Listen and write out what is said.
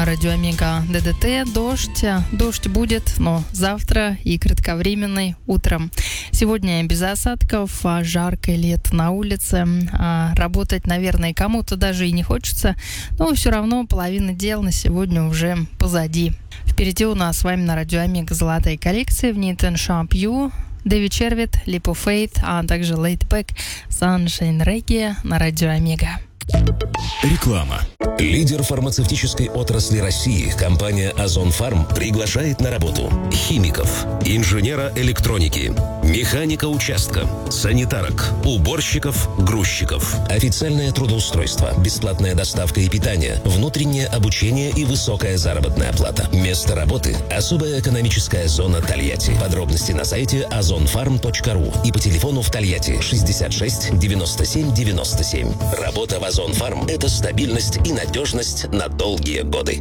радио Омега ДДТ. Дождь будет, но завтра и кратковременный утром. Сегодня без осадков, жарко и лето на улице. Работать, наверное, кому-то даже и не хочется, но все равно половина дел на сегодня уже позади. Впереди у нас с вами на радио Омега золотая коллекция. В ней Ten Sharp You, Дэвид Червит, Leap of Faith, а также Laid Back, Sunshine Reggae на радио Омега. Реклама. Лидер фармацевтической отрасли России, компания Озон Фарм, приглашает на работу химиков, инженера электроники, механика участка, санитарок, уборщиков, грузчиков. Официальное трудоустройство, бесплатная доставка и питание, внутреннее обучение и высокая заработная плата. Место работы – особая экономическая зона Тольятти. Подробности на сайте ozonfarm.ru и по телефону в Тольятти 66 97 97. Работа в Озон Фарм – это стабильность и надежность на долгие годы.